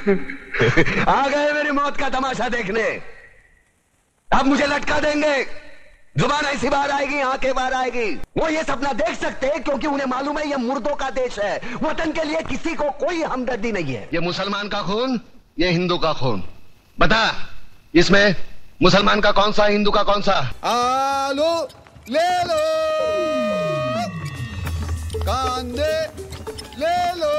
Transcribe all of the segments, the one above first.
आ गए मेरी मौत का तमाशा देखने। अब मुझे लटका देंगे, जुबान ऐसी बाहर आएगी, आंखें बाहर आएगी। वो ये सपना देख सकते हैं क्योंकि उन्हें मालूम है ये मुर्दों का देश है। वतन के लिए किसी को कोई हमदर्दी नहीं है। ये मुसलमान का खून, ये हिंदू का खून। बता, इसमें मुसलमान का कौन सा, हिंदू का कौन सा? आलू ले लो, कांदे ले लो।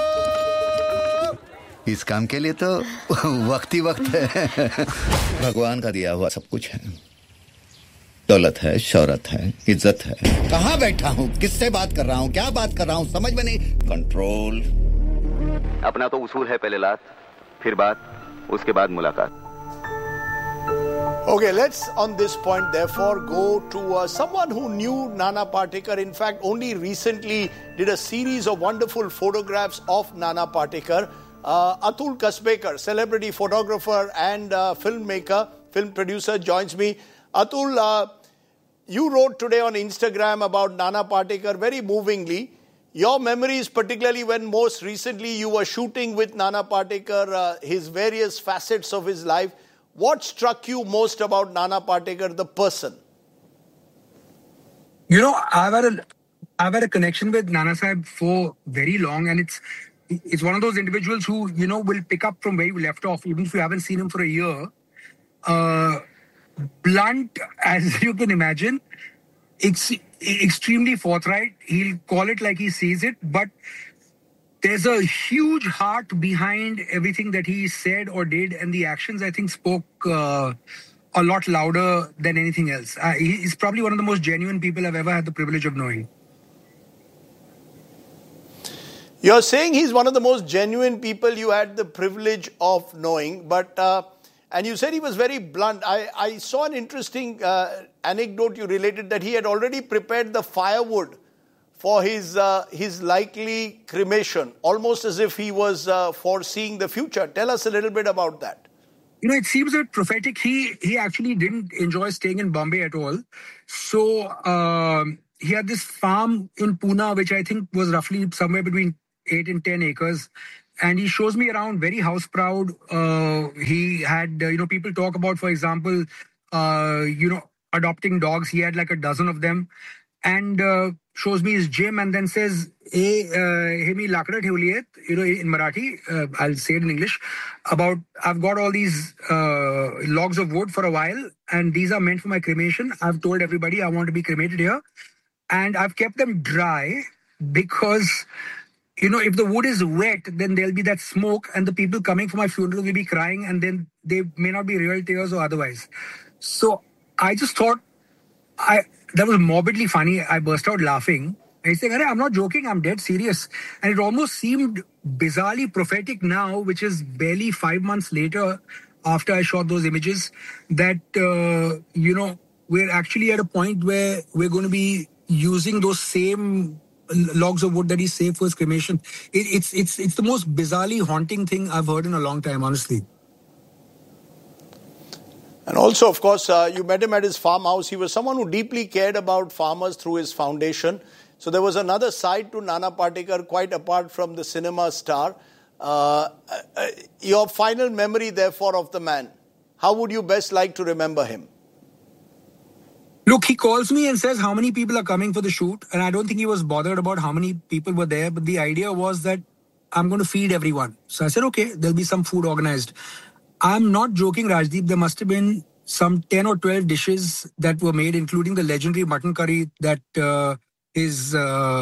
इस काम के लिए तो वक्त ही वक्त है। भगवान का दिया हुआ सब कुछ है। दौलत है, शौहरत है, इज्जत है। कहाँ बैठा हूँ, किससे बात कर रहा हूँ, क्या बात कर रहा हूँ, समझ में नहीं। कंट्रोल। अपना तो उसूल है, पहले लात, फिर बात, उसके बाद मुलाकात। Okay, let's on this point therefore go to someone who knew Nana Patekar. In fact, only recently did a series of wonderful photographs of Nana Patekar. Atul Kasbekar, celebrity photographer and filmmaker, film producer, joins me. Atul, you wrote today on Instagram about Nana Patekar very movingly. Your memories, particularly when most recently you were shooting with Nana Patekar, his various facets of his life. What struck you most about Nana Patekar, the person? You know, I've had a connection with Nana Sahib for very long, and it's one of those individuals who, you know, will pick up from where you left off, even if you haven't seen him for a year. Blunt, as you can imagine, extremely forthright. He'll call it like he sees it, but there's a huge heart behind everything that he said or did, and the actions, I think, spoke a lot louder than anything else. He's probably one of the most genuine people I've ever had the privilege of knowing. You're saying he's one of the most genuine people you had the privilege of knowing, but and you said he was very blunt. I saw an interesting anecdote you related that he had already prepared the firewood for his likely cremation, almost as if he was foreseeing the future. Tell us a little bit about that. You know, it seems a bit prophetic. He actually didn't enjoy staying in Bombay at all. So he had this farm in Pune, which I think was roughly somewhere between 8 and 10 acres. And he shows me around, very house proud. He had, people talk about, for example, adopting dogs. He had like a dozen of them. And shows me his gym and then says, hey, me lakda thevliyet, in Marathi, I'll say it in English, about I've got all these logs of wood for a while and these are meant for my cremation. I've told everybody I want to be cremated here and I've kept them dry because, if the wood is wet, then there'll be that smoke and the people coming for my funeral will be crying and then they may not be real tears or otherwise. So I just thought, that was morbidly funny. I burst out laughing. And he's saying, I'm not joking, I'm dead serious. And it almost seemed bizarrely prophetic now, which is barely 5 months later after I shot those images, that, we're actually at a point where we're going to be using those same logs of wood that he saved for his cremation. It's the most bizarrely haunting thing I've heard in a long time, honestly. And also, of course, you met him at his farmhouse. He was someone who deeply cared about farmers through his foundation. So there was another side to Nana Patekar, quite apart from the cinema star. Your final memory, therefore, of the man. How would you best like to remember him? Look, he calls me and says how many people are coming for the shoot. And I don't think he was bothered about how many people were there. But the idea was that I'm going to feed everyone. So I said, okay, there'll be some food organized. I'm not joking, Rajdeep. There must have been some 10 or 12 dishes that were made, including the legendary mutton curry that his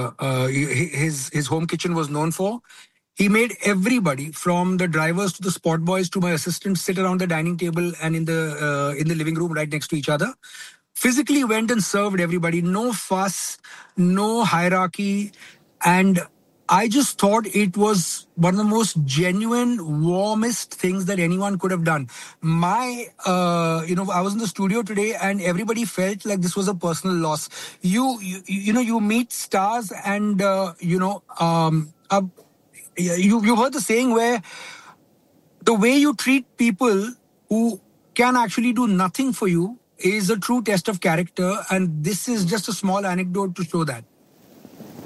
home kitchen was known for. He made everybody, from the drivers to the spot boys to my assistants, sit around the dining table and in the living room right next to each other. Physically went and served everybody. No fuss, no hierarchy. And I just thought it was one of the most genuine, warmest things that anyone could have done. I was in the studio today and everybody felt like this was a personal loss. You meet stars and, you heard the saying where the way you treat people who can actually do nothing for you is a true test of character. And this is just a small anecdote to show that.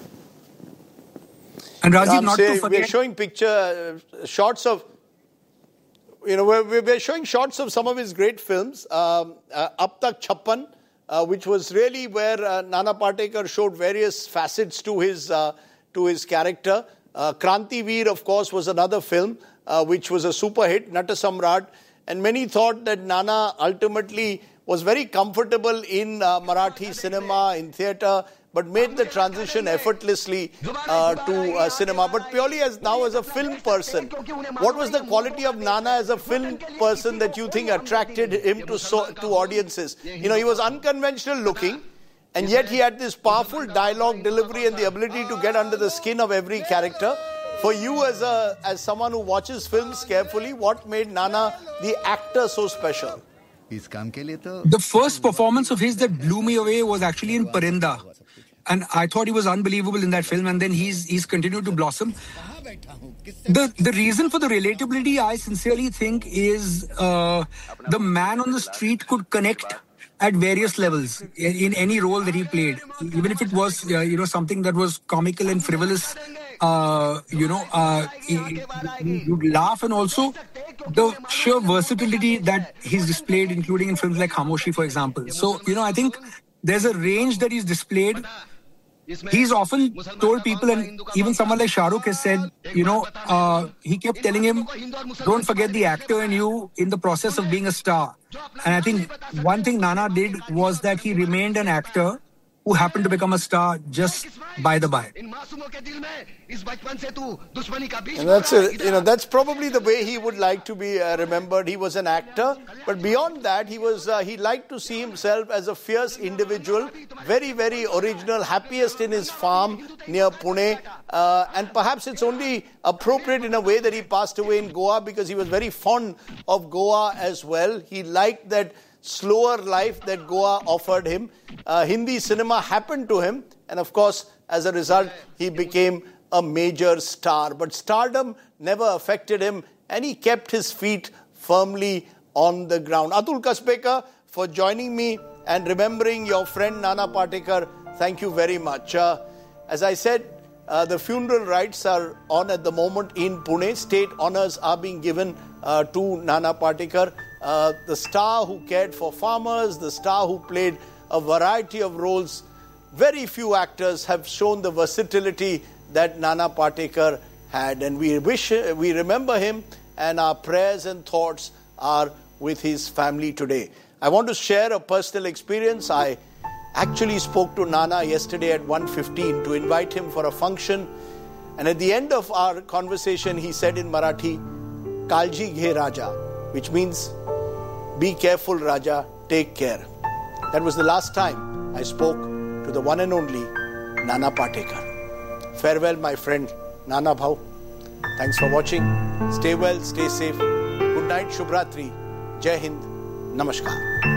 And Rajiv, not to forget, we're showing shots of we're showing shots of some of his great films. Ab Tak Chappan, which was really where Nana Patekar showed various facets to his character. Kranti Veer, of course, was another film which was a super hit, Nata Samrat. And many thought that Nana ultimately was very comfortable in Marathi cinema, in theatre, but made the transition effortlessly to cinema. But purely as a film person, what was the quality of Nana as a film person that you think attracted him to audiences? He was unconventional looking, and yet he had this powerful dialogue delivery and the ability to get under the skin of every character. For you as someone who watches films carefully, what made Nana the actor so special? The first performance of his that blew me away was actually in Parinda. And I thought he was unbelievable in that film, and then he's continued to blossom. The reason for the relatability, I sincerely think, is the man on the street could connect at various levels in any role that he played, even if it was something that was comical and frivolous. You'd laugh, and also the sheer versatility that he's displayed, including in films like Khamoshi, for example. So I think there's a range that he's displayed. He's often told people, and even someone like Shah Rukh has said, he kept telling him, don't forget the actor in you in the process of being a star. And I think one thing Nana did was that he remained an actor who happened to become a star just by the by. And that's probably the way he would like to be remembered. He was an actor, but beyond that, he liked to see himself as a fierce individual, very, very original, happiest in his farm near Pune. And perhaps it's only appropriate in a way that he passed away in Goa, because he was very fond of Goa as well. He liked that slower life that Goa offered him. Hindi cinema happened to him, and of course, as a result, he became a major star. But stardom never affected him, and he kept his feet firmly on the ground. Atul Kasbekar, for joining me and remembering your friend Nana Patekar, thank you very much. As I said, the funeral rites are on at the moment in Pune. State honours are being given to Nana Patekar. The star who cared for farmers, the star who played a variety of roles. Very few actors have shown the versatility that Nana Patekar had, and we remember him, and our prayers and thoughts are with his family today. I want to share a personal experience. I actually spoke to Nana yesterday at 1:15 to invite him for a function, and at the end of our conversation he said in Marathi, "Kalji ghe Raja," which means be careful Raja, take care. That was the last time I spoke to the one and only Nana Patekar. Farewell, my friend Nana Bhau. Thanks for watching. Stay well, stay safe. Good night, Shubhratri. Jai Hind. Namaskar.